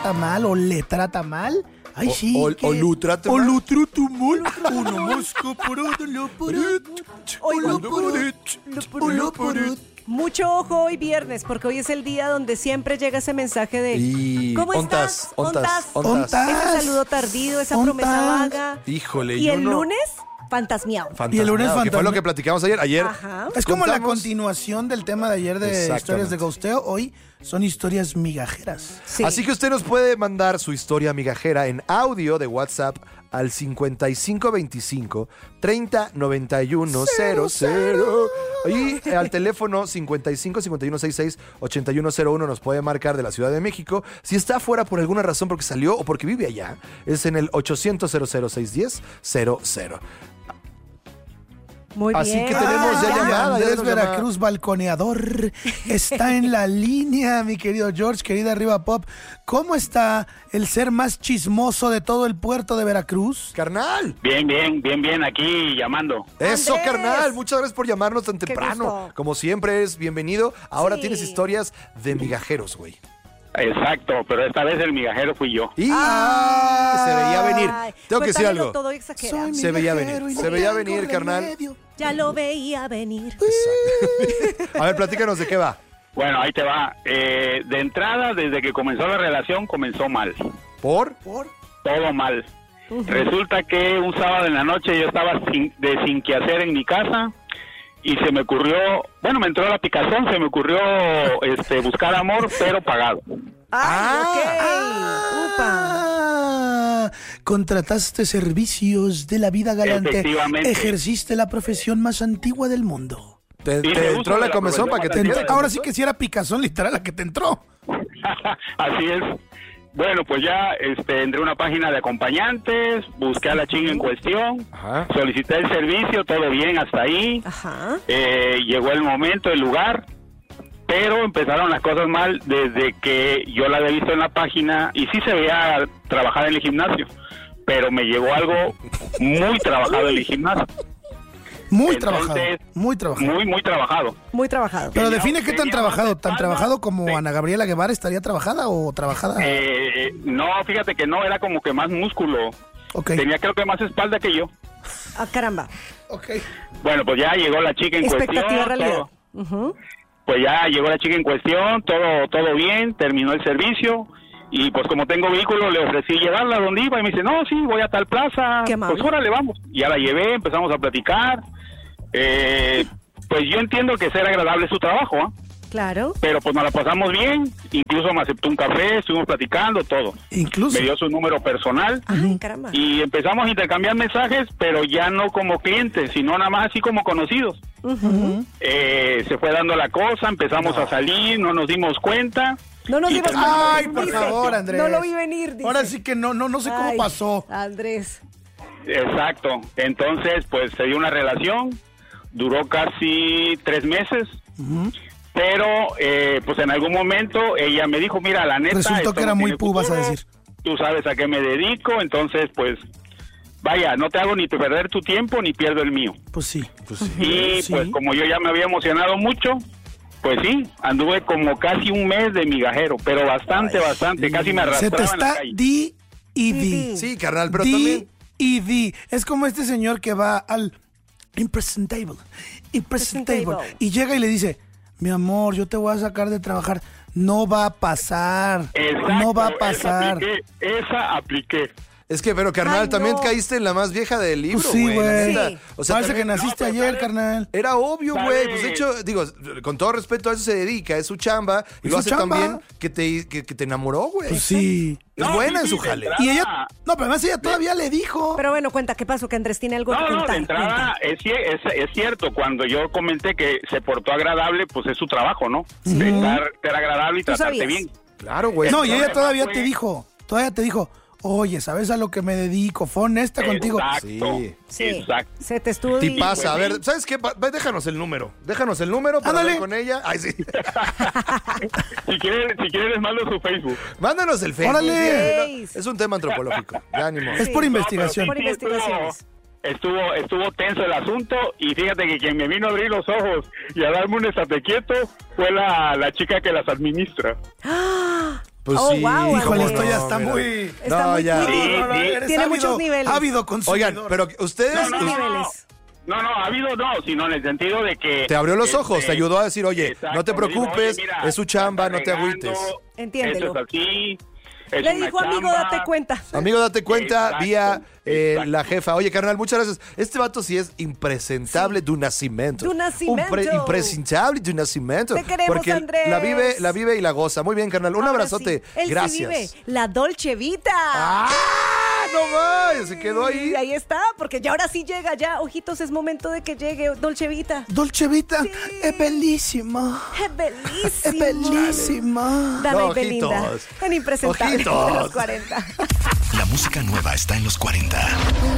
trata mal o le trata mal. Ay, sí. O lo trata mal. O lo trata mal. Uno mosco por otro, lo por otro. Mucho ojo hoy viernes, porque hoy es el día donde siempre llega ese mensaje de ¿cómo estás? Ontas. Ese saludo tardío, esa promesa vaga. Híjole. Y el lunes, fantasmiao. Y el lunes que fue lo que platicamos ayer. Ajá. Es como la continuación del tema de ayer de historias de ghosteo. Hoy son historias migajeras. Sí. Así que usted nos puede mandar su historia migajera en audio de WhatsApp al 5525 30 91 00 y al teléfono 55 51 66 8101 nos puede marcar de la Ciudad de México. Si está afuera por alguna razón, porque salió o porque vive allá, es en el 800 610 00. Muy bien. Así que tenemos ya llamada. Andrés Veracruz, balconeador, está en la línea, mi querido George, querida Arriba Pop. ¿Cómo está el ser más chismoso de todo el puerto de Veracruz? Carnal. Bien, aquí llamando. Eso, Andrés. carnal. Muchas gracias por llamarnos tan temprano. gusto. Como siempre, es bienvenido. Ahora Sí. tienes historias de migajeros, güey. Exacto, pero esta vez el migajero fui yo. Y se veía venir. Ay, Tengo que decir cuéntamelo algo. todo exagerado. Soy Se veía migajero venir, y no se veía tengo venir, carnal. remedio. Ya lo veía venir. A ver, platícanos de qué va. Bueno, ahí te va. De entrada, desde que comenzó la relación, comenzó mal. ¿Por? Todo mal. Resulta que un sábado en la noche yo estaba sin que hacer en mi casa y se me ocurrió, bueno, me entró la picazón, se me ocurrió buscar amor, pero pagado. Ay, ok. Upa. Contrataste servicios de la vida galante. Efectivamente. Ejerciste la profesión más antigua del mundo. ¿Te Sí, me entró gusta la la comezón para que te profesión entrara? Ahora sí que si era picazón literal la que te entró. Así es. Bueno, pues ya entré a una página de acompañantes, busqué a la chica en cuestión, Ajá. solicité el servicio, todo bien hasta ahí. Ajá. Llegó el momento, el lugar, pero empezaron las cosas mal desde que yo la había visto en la página y sí se veía trabajar en el gimnasio, pero me llegó algo muy trabajado en el gimnasio. Muy Entonces, trabajado. Muy trabajado. Muy trabajado. Muy trabajado. Pero tenía- define qué tan tenía trabajado. más ¿Tan espalda, trabajado como sí. Ana Gabriela Guevara estaría trabajada o trabajada? No, fíjate que no, era como que más músculo. Ok. Tenía creo que más espalda que yo. Ah, caramba. Ok. Bueno, pues ya llegó la chica en Expectativa cuestión. realidad. todo. Ujú. Pues ya llegó la chica en cuestión, todo bien, terminó el servicio. Y pues como tengo vehículo, le ofrecí llevarla a donde iba. Y me dice, no, sí, voy a tal plaza. Qué amable. Pues órale, vamos. Y ya la llevé, empezamos a platicar. Pues yo entiendo que ser agradable es su trabajo, ¿ah? Claro. Pero pues nos la pasamos bien. Incluso me aceptó un café, estuvimos platicando, todo. Incluso. Me dio su número personal. Ay, caramba. Y empezamos a intercambiar mensajes, pero ya no como clientes, sino nada más así como conocidos. Se fue dando la cosa, empezamos a salir, no nos dimos cuenta. No nos Y dimos terminamos cuenta. Ay, por Dice, favor, Andrés. No lo vi venir, dice. Ahora sí que no sé cómo Ay, pasó. Andrés. Exacto. Entonces, pues se dio una relación, duró casi 3 meses, pero pues en algún momento ella me dijo, mira, la neta... Resultó esto que era no muy tiene pu, vas a futuro, decir. Tú sabes a qué me dedico, entonces pues, vaya, no te hago ni perder tu tiempo ni pierdo el mío. Pues sí. Y Sí. pues como yo ya me había emocionado mucho, pues sí, anduve como casi un mes de migajero, pero bastante, casi me Se arrastraba te en la está calle. di y di. Sí, carnal, pero Di también... y di. Es como este señor que va al impresentable. Y llega y le dice, mi amor, yo te voy a sacar de trabajar. No va a pasar. Exacto, No va a pasar. Esa apliqué. Es que, pero carnal, Ay, también no. caíste en la más vieja del libro, Pues sí, güey. la güey. neta. Sí. O sea, Parece que también- naciste no, pero ayer, ¿sabes? carnal. Era obvio, ¿Sabe? güey. Pues de hecho, digo, con todo respeto, a eso se dedica, es su chamba. Y Es lo su hace chamba. tan bien que te enamoró, güey. Pues sí. Es No, buena sí, en su sí, de jale. entrada. Y ella, no, pero además ella todavía le dijo. Pero bueno, cuenta, ¿qué pasó? Que Andrés tiene algo que No, contar. de entrada es cierto, cuando yo comenté que se portó agradable, pues es su trabajo, ¿no? Ser agradable y ¿Tú tratarte sabías? bien. Claro, güey. No, y ella problema todavía te dijo, oye, ¿sabes a lo que me dedico? Fue honesta contigo. Exacto. Sí. Sí. Exacto. Se te estuvo... Ti pasa. A pues, ver, ¿sabes qué? Déjanos el número. Déjanos el número para Ándale. hablar con ella. Ay, sí. Si quieres les mando su Facebook. Mándanos el Facebook. Órale. Sí, es un tema antropológico. Ya ánimo. Es por investigación. Por investigaciones. Estuvo tenso el asunto y fíjate que quien me vino a abrir los ojos y a darme un estate quieto fue la chica que las administra. Pues Oh, sí. wow, Híjole, Andrés. esto ya está mira. muy... Está muy ya. cool. eres Tiene ávido, muchos niveles. ávido consumidor. Oigan, pero ustedes... Muchos niveles. No, ha habido sino en el sentido de que... Te abrió los ojos, te ayudó a decir, oye, exacto, no te me dijo, preocupes, oye, mira, es su chamba, estás no te regando, agüites. Entiéndelo. Eso es así. Es Le una dijo, amigo, chamba. date cuenta. Amigo, date cuenta Exacto, vía exacto. la jefa. Oye, carnal, muchas gracias. Este vato sí es impresentable de un nacimiento. De un nacimiento. Impresentable de un nacimiento. Te queremos, porque Andrés. la vive y la goza. Muy bien, carnal. Un Ahora abrazote. sí. Él sí Gracias. vive la Dolce Vita. ¡Ah! ¡No más! Se quedó ahí. Y ahí está, porque ya ahora sí llega, ya, ojitos, es momento de que llegue Dolce Vita. Dolce Vita Sí. es bellísima. Es bellísimo. Es bellísima. Dana No, y Belinda. ojitos. En Impresentable de Ojitos. los 40. La música nueva está en los 40.